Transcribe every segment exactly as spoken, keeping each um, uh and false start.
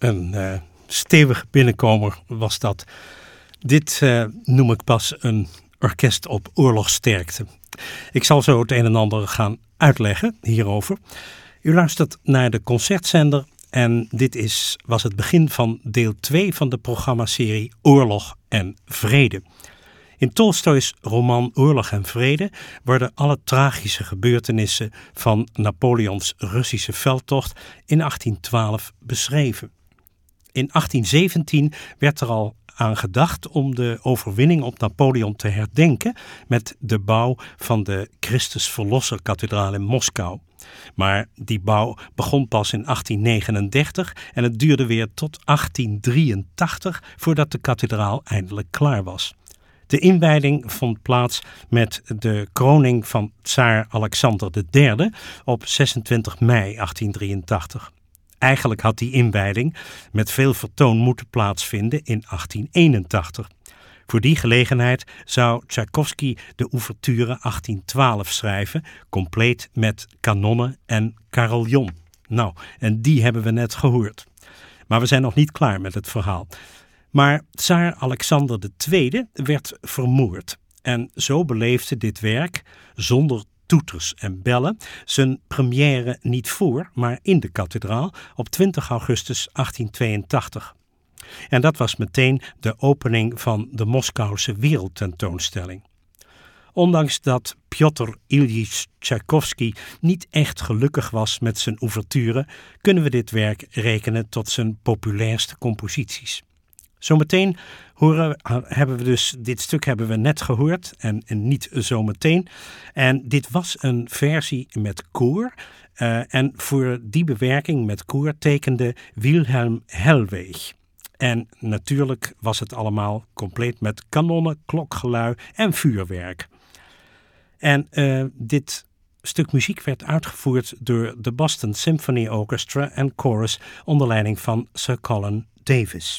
Een uh, stevige binnenkomer was dat. Dit uh, noem ik pas een orkest op oorlogssterkte. Ik zal zo het een en ander gaan uitleggen hierover. U luistert naar de Concertzender en dit is, was het begin van deel twee van de programmaserie Oorlog en Vrede. In Tolstoys roman Oorlog en Vrede worden alle tragische gebeurtenissen van Napoleons Russische veldtocht in achttien twaalf beschreven. In achttien zeventien werd er al aan gedacht om de overwinning op Napoleon te herdenken met de bouw van de Christus Verlosser-kathedraal in Moskou. Maar die bouw begon pas in achttien negenendertig en het duurde weer tot achttien drieëntachtig voordat de kathedraal eindelijk klaar was. De inwijding vond plaats met de kroning van tsaar Alexander de derde op zesentwintig mei achttien drieëntachtig. Eigenlijk had die inwijding met veel vertoon moeten plaatsvinden in achttien eenentachtig. Voor die gelegenheid zou Tchaikovsky de ouverture achttien twaalf schrijven, compleet met kanonnen en carillon. Nou, en die hebben we net gehoord. Maar we zijn nog niet klaar met het verhaal. Maar tsaar Alexander de tweede werd vermoord. En zo beleefde dit werk, zonder toeters en bellen, zijn première niet voor, maar in de kathedraal op twintig augustus achttien tweeëntachtig. En dat was meteen de opening van de Moskouse wereldtentoonstelling. Ondanks dat Pjotr Iljitj Tchaikovsky niet echt gelukkig was met zijn ouverture, kunnen we dit werk rekenen tot zijn populairste composities. Zometeen horen, hebben we dus, dit stuk hebben we net gehoord en, en niet zometeen. En dit was een versie met koor. Uh, en voor die bewerking met koor tekende Wilhelm Hellweg. En natuurlijk was het allemaal compleet met kanonnen, klokgelui en vuurwerk. En uh, dit stuk muziek werd uitgevoerd door de Boston Symphony Orchestra en Chorus onder leiding van Sir Colin Davis.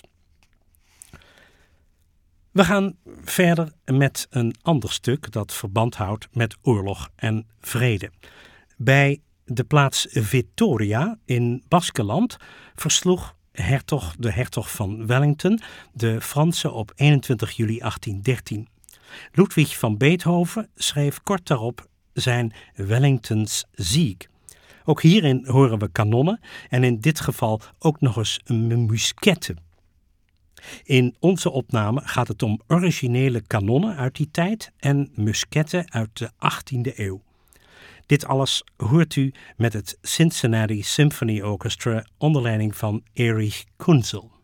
We gaan verder met een ander stuk dat verband houdt met oorlog en vrede. Bij de plaats Vitoria in Baskeland versloeg hertog, de hertog van Wellington de Fransen op eenentwintig juli achttien dertien. Ludwig van Beethoven schreef kort daarop zijn Wellingtons Sieg. Ook hierin horen we kanonnen en in dit geval ook nog eens musketten. In onze opname gaat het om originele kanonnen uit die tijd en musketten uit de achttiende eeuw. Dit alles hoort u met het Cincinnati Symphony Orchestra onder leiding van Erich Kunzel.